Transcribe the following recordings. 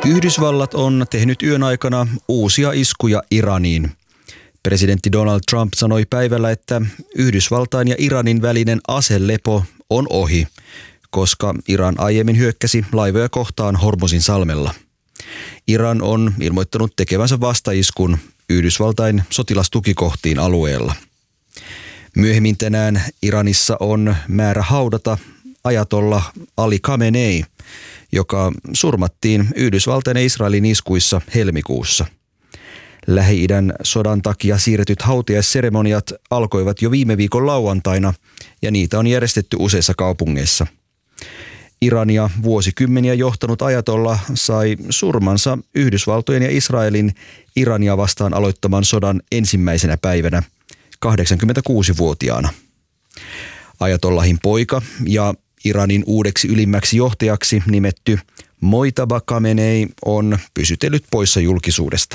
Yhdysvallat on tehnyt yön aikana uusia iskuja Iraniin. Presidentti Donald Trump sanoi päivällä, että Yhdysvaltain ja Iranin välinen aselepo on ohi, koska Iran aiemmin hyökkäsi laivoja kohtaan Hormuzin salmella. Iran on ilmoittanut tekevänsä vastaiskun Yhdysvaltain sotilastukikohtiin alueella. Myöhemmin tänään Iranissa on määrä haudata ajatollah Ali Khamenei, joka surmattiin Yhdysvaltain ja Israelin iskuissa helmikuussa. Lähi-idän sodan takia siirretyt hautajaisseremoniat alkoivat jo viime viikon lauantaina ja niitä on järjestetty useissa kaupungeissa. Irania vuosikymmeniä johtanut ajatollah sai surmansa Yhdysvaltojen ja Israelin Irania vastaan aloittaman sodan ensimmäisenä päivänä 86-vuotiaana. Ajatollahin poika ja Iranin uudeksi ylimmäksi johtajaksi nimetty Mojtaba Khamenei on pysytellyt poissa julkisuudesta.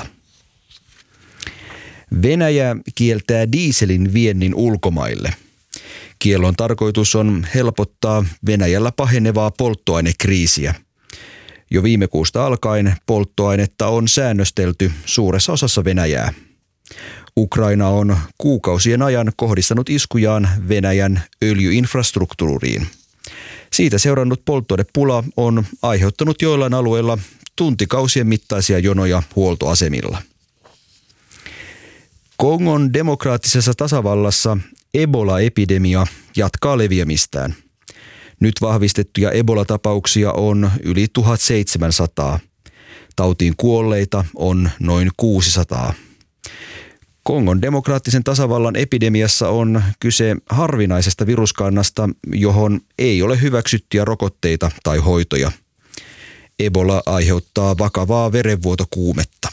Venäjä kieltää dieselin viennin ulkomaille. Kiellon tarkoitus on helpottaa Venäjällä pahenevaa polttoainekriisiä. Jo viime kuusta alkaen polttoainetta on säännöstelty suuressa osassa Venäjää. Ukraina on kuukausien ajan kohdistanut iskujaan Venäjän öljyinfrastruktuuriin. Siitä seurannut polttoainepula on aiheuttanut joillain alueilla tuntikausien mittaisia jonoja huoltoasemilla. Kongon demokraattisessa tasavallassa Ebola-epidemia jatkaa leviämistään. Nyt vahvistettuja Ebola-tapauksia on yli 1700. Tautiin kuolleita on noin 600. Kongon demokraattisen tasavallan epidemiassa on kyse harvinaisesta viruskannasta, johon ei ole hyväksyttyjä rokotteita tai hoitoja. Ebola aiheuttaa vakavaa verenvuotokuumetta.